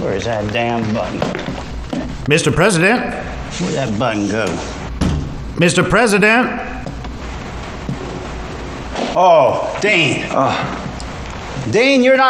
Where's that damn button? Mr. President? Where'd that button go? Mr. President? Oh, Dean. Dean, you're not